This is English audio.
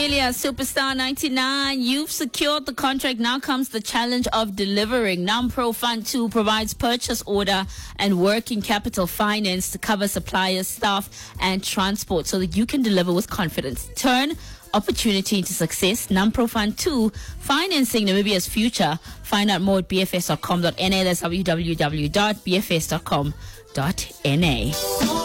Elias, Superstar 99, you've secured the contract. Now comes the challenge of delivering. NAMPRO Fund 2 provides purchase order and working capital finance to cover suppliers, staff, and transport so that you can deliver with confidence. Turn opportunity into success. NAMPRO Fund 2, financing Namibia's future. Find out more at bfs.com.na. That's www.bfs.com.na.